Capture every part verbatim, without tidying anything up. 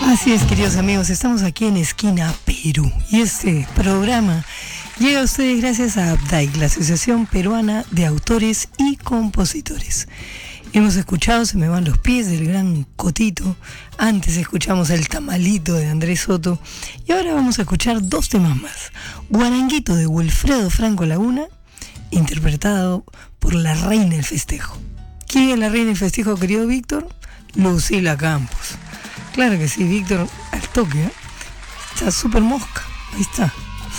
Así es, queridos amigos, estamos aquí en Esquina Perú y este programa llega a ustedes gracias a APDAIC, la Asociación Peruana de Autores y Compositores. Hemos escuchado Se me van los pies del gran Cotito, antes escuchamos El tamalito de Andrés Soto y ahora vamos a escuchar dos temas más. Guaranguito de Wilfredo Franco Laguna, interpretado por la reina del festejo. ¿Quién es la reina del festejo, querido Víctor? Lucila Campos. Claro que sí, Víctor, al toque, ¿eh? Está súper mosca, ahí está.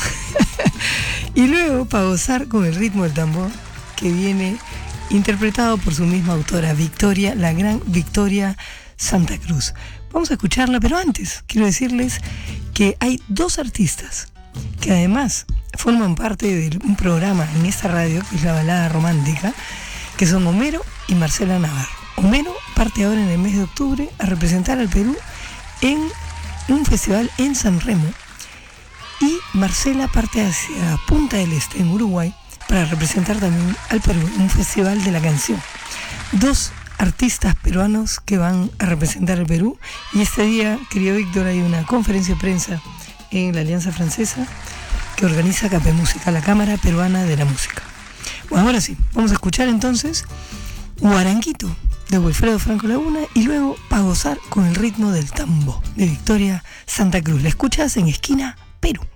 Y luego, para gozar con el ritmo del tambor, que viene interpretado por su misma autora, Victoria, la gran Victoria Santa Cruz. Vamos a escucharla, pero antes quiero decirles que hay dos artistas que además forman parte de un programa en esta radio, que es La Balada Romántica, que son Homero y Marcela Navarro. Homero parte ahora en el mes de octubre a representar al Perú en un festival en San Remo y Marcela parte hacia Punta del Este, en Uruguay, para representar también al Perú en un festival de la canción. Dos artistas peruanos que van a representar al Perú y este día, querido Víctor, hay una conferencia de prensa en la Alianza Francesa que organiza CAPE Música, la Cámara Peruana de la Música. Bueno, ahora sí, vamos a escuchar entonces Guaranguito de Wilfredo Franco Laguna y luego para gozar con el ritmo del tambo de Victoria Santa Cruz. La escuchas en Esquina Perú.